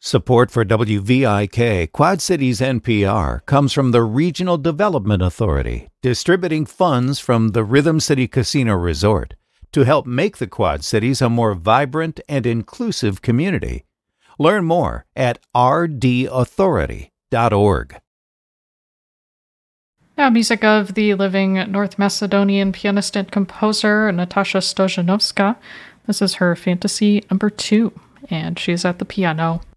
Support for WVIK Quad Cities NPR comes from the Regional Development Authority, distributing funds from the Rhythm City Casino Resort to help make the Quad Cities a more vibrant and inclusive community. Learn more at rdauthority.org. Now, music of the living North Macedonian pianist and composer Natasha Stojanovska. This is her Fantasy number 2, and she's at the piano.